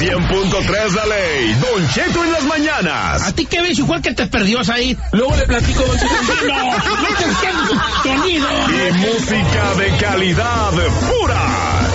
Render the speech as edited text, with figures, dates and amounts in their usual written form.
100.3 La Ley, Don Cheto en las mañanas. ¿A ti qué ves igual que te perdió ahí? Luego le platico, Don Cheto. No te sonido. Y música de calidad pura.